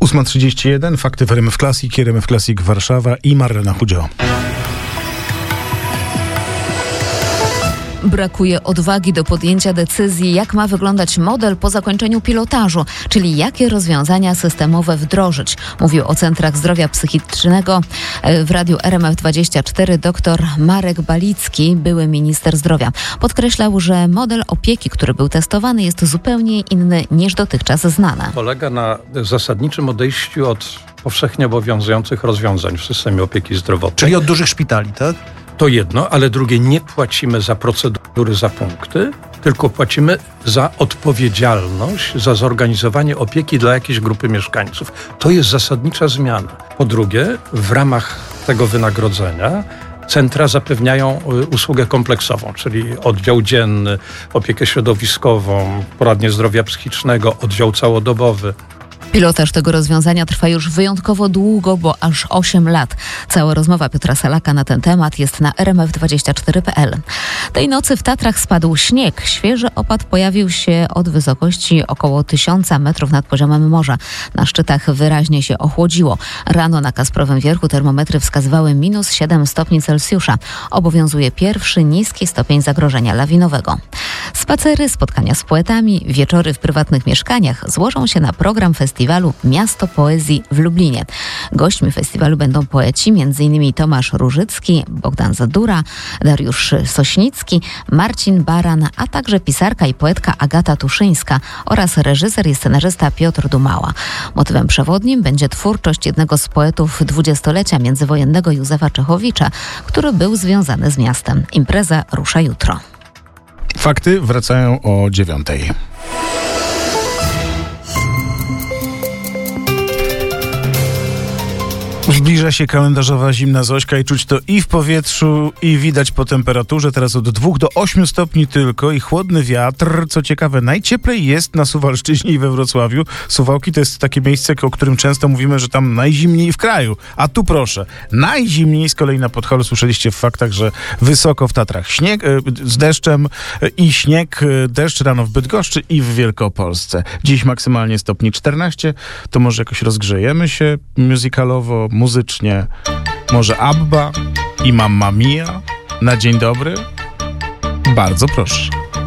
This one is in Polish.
8:31, fakty w RMF Classic, RMF Classic Warszawa i Marlena Chudzio. Brakuje odwagi do podjęcia decyzji, jak ma wyglądać model po zakończeniu pilotażu, czyli jakie rozwiązania systemowe wdrożyć. Mówił o centrach zdrowia psychicznego w radiu RMF24 dr Marek Balicki, były minister zdrowia. Podkreślał, że model opieki, który był testowany, jest zupełnie inny niż dotychczas znane. Polega na zasadniczym odejściu od powszechnie obowiązujących rozwiązań w systemie opieki zdrowotnej. Czyli od dużych szpitali, tak? To jedno, ale drugie, nie płacimy za procedury, za punkty, tylko płacimy za odpowiedzialność za zorganizowanie opieki dla jakiejś grupy mieszkańców. To jest zasadnicza zmiana. Po drugie, w ramach tego wynagrodzenia centra zapewniają usługę kompleksową, czyli oddział dzienny, opiekę środowiskową, poradnię zdrowia psychicznego, oddział całodobowy. Pilotaż tego rozwiązania trwa już wyjątkowo długo, bo aż 8 lat. Cała rozmowa Piotra Salaka na ten temat jest na rmf24.pl. Tej nocy w Tatrach spadł śnieg. Świeży opad pojawił się od wysokości około 1000 metrów nad poziomem morza. Na szczytach wyraźnie się ochłodziło. Rano na Kasprowym Wierchu termometry wskazywały -7 stopni Celsjusza. Obowiązuje pierwszy niski stopień zagrożenia lawinowego. Spacery, spotkania z poetami, wieczory w prywatnych mieszkaniach złożą się na program festiwalu Miasto Poezji w Lublinie. Gośćmi festiwalu będą poeci, m.in. Tomasz Różycki, Bogdan Zadura, Dariusz Sośnicki, Marcin Baran, a także pisarka i poetka Agata Tuszyńska oraz reżyser i scenarzysta Piotr Dumała. Motywem przewodnim będzie twórczość jednego z poetów dwudziestolecia międzywojennego Józefa Czechowicza, który był związany z miastem. Impreza rusza jutro. Fakty wracają o 9:00. Zbliża się kalendarzowa zimna Zośka i czuć to i w powietrzu, i widać po temperaturze. Teraz od 2 do 8 stopni tylko i chłodny wiatr. Co ciekawe, najcieplej jest na Suwalszczyźnie i we Wrocławiu. Suwałki to jest takie miejsce, o którym często mówimy, że tam najzimniej w kraju. A tu proszę, najzimniej z kolei na Podholu. Słyszeliście w faktach, że wysoko w Tatrach śnieg z deszczem i śnieg, deszcz rano w Bydgoszczy i w Wielkopolsce. Dziś maksymalnie stopni 14. To może jakoś rozgrzejemy się musicalowo, muzycznie. Może ABBA i Mamma Mia na dzień dobry? Bardzo proszę.